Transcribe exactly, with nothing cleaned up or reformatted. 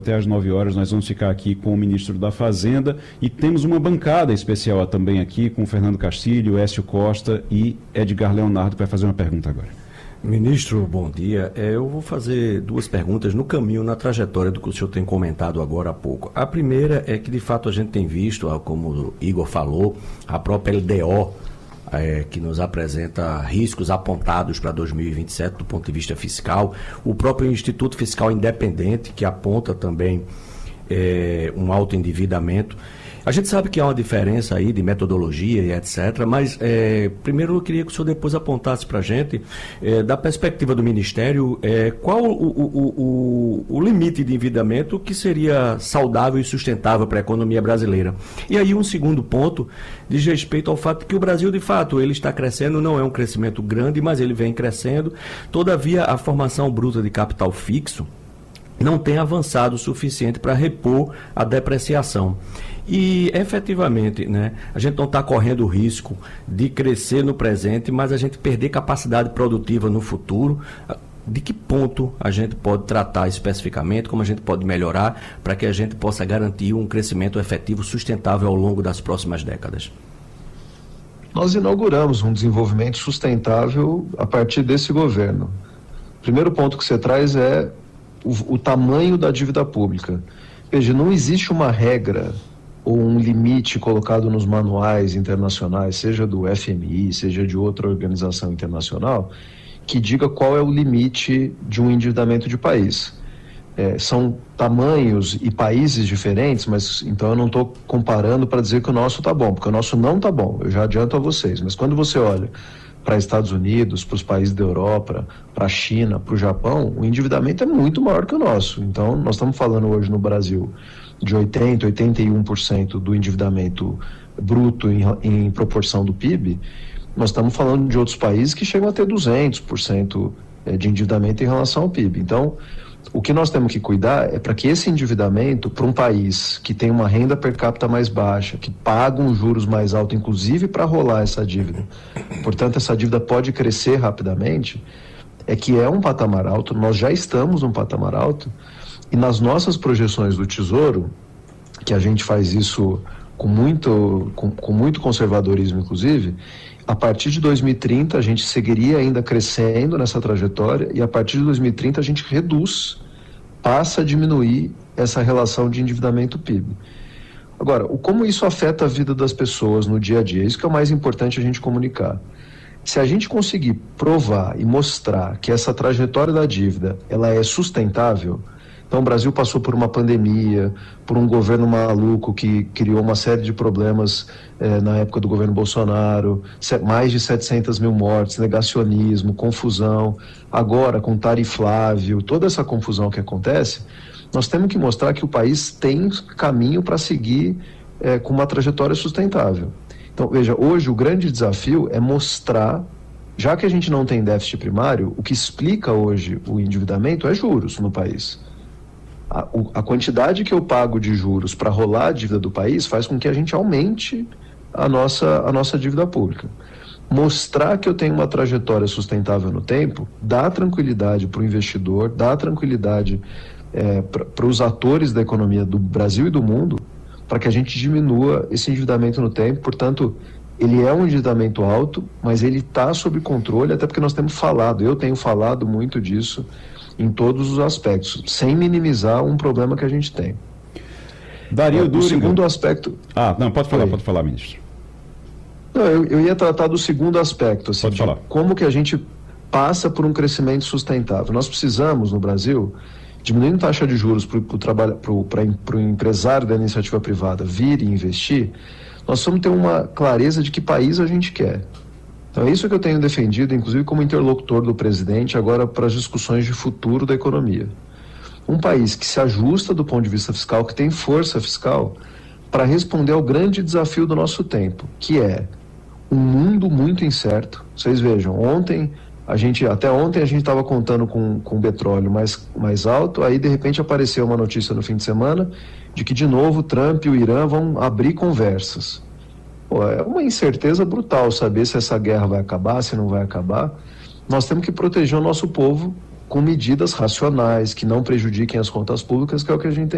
Até às nove horas nós vamos ficar aqui com o ministro da Fazenda e temos uma bancada especial também aqui com o Fernando Castilho, Écio Costa e Edgar Leonardo, que vai fazer uma pergunta agora. Ministro, bom dia. É, eu vou fazer duas perguntas no caminho, na trajetória do que o senhor tem comentado agora há pouco. A primeira é que, de fato, a gente tem visto, como o Igor falou, a própria L D O, É, que nos apresenta riscos apontados para dois mil e vinte e sete do ponto de vista fiscal, o próprio Instituto Fiscal Independente, que aponta também é, um alto endividamento. A gente sabe que há uma diferença aí de metodologia e etcétera, mas é, primeiro eu queria que o senhor depois apontasse para a gente, é, da perspectiva do Ministério, é, qual o, o, o, o limite de endividamento que seria saudável e sustentável para a economia brasileira. E aí um segundo ponto diz respeito ao fato que o Brasil, de fato, ele está crescendo, não é um crescimento grande, mas ele vem crescendo. Todavia, a formação bruta de capital fixo não tem avançado o suficiente para repor a depreciação. E, efetivamente, né, a gente não está correndo o risco de crescer no presente, mas a gente perder capacidade produtiva no futuro. De que ponto a gente pode tratar especificamente, como a gente pode melhorar, para que a gente possa garantir um crescimento efetivo sustentável ao longo das próximas décadas? Nós inauguramos um desenvolvimento sustentável a partir desse governo. O primeiro ponto que você traz é o, o tamanho da dívida pública. Veja, não existe uma regra ou um limite colocado nos manuais internacionais, seja do F M I, seja de outra organização internacional, que diga qual é o limite de um endividamento de país. É, são tamanhos e países diferentes, mas então eu não estou comparando para dizer que o nosso está bom, porque o nosso não está bom, eu já adianto a vocês. Mas quando você olha para Estados Unidos, para os países da Europa, para a China, para o Japão, o endividamento é muito maior que o nosso. Então, nós estamos falando hoje no Brasil de oitenta, oitenta e um por cento do endividamento bruto em, em proporção do P I B, nós estamos falando de outros países que chegam a ter duzentos por cento de endividamento em relação ao P I B. Então, o que nós temos que cuidar é para que esse endividamento, para um país que tem uma renda per capita mais baixa, que paga um juros mais alto, inclusive para rolar essa dívida, portanto, essa dívida pode crescer rapidamente, é que é um patamar alto, nós já estamos num patamar alto, e nas nossas projeções do Tesouro, que a gente faz isso com muito, com, com muito conservadorismo, inclusive, a partir de dois mil e trinta a gente seguiria ainda crescendo nessa trajetória e a partir de dois mil e trinta a gente reduz, passa a diminuir essa relação de endividamento P I B. Agora, o, como isso afeta a vida das pessoas no dia a dia? Isso que é o mais importante a gente comunicar. Se a gente conseguir provar e mostrar que essa trajetória da dívida ela é sustentável. Então o Brasil passou por uma pandemia, por um governo maluco que criou uma série de problemas eh, na época do governo Bolsonaro, mais de setecentas mil mortes, negacionismo, confusão, agora com tariflável, toda essa confusão que acontece, nós temos que mostrar que o país tem caminho para seguir eh, com uma trajetória sustentável. Então veja, hoje o grande desafio é mostrar, já que a gente não tem déficit primário, o que explica hoje o endividamento é juros no país. A, a quantidade que eu pago de juros para rolar a dívida do país faz com que a gente aumente a nossa, a nossa dívida pública. Mostrar que eu tenho uma trajetória sustentável no tempo dá tranquilidade para o investidor, dá tranquilidade é, para os atores da economia do Brasil e do mundo, para que a gente diminua esse endividamento no tempo. Portanto, ele é um endividamento alto, mas ele está sob controle, até porque nós temos falado, eu tenho falado muito disso, em todos os aspectos, sem minimizar um problema que a gente tem. Dario Duriga. O segundo aspecto... Ah, não, pode falar, Oi. pode falar, ministro. Não, eu, eu ia tratar do segundo aspecto, assim, pode falar. Como que a gente passa por um crescimento sustentável. Nós precisamos, no Brasil, diminuindo taxa de juros para o empresário da iniciativa privada vir e investir, nós vamos ter uma clareza de que país a gente quer. Então é isso que eu tenho defendido, inclusive como interlocutor do presidente, agora para as discussões de futuro da economia. Um país que se ajusta do ponto de vista fiscal, que tem força fiscal, para responder ao grande desafio do nosso tempo, que é um mundo muito incerto. Vocês vejam, ontem, a gente, até ontem a gente estava contando com, com petróleo mais, mais alto, aí de repente apareceu uma notícia no fim de semana de que de novo Trump e o Irã vão abrir conversas. Pô, é uma incerteza brutal saber se essa guerra vai acabar, se não vai acabar. Nós temos que proteger o nosso povo com medidas racionais, que não prejudiquem as contas públicas, que é o que a gente tem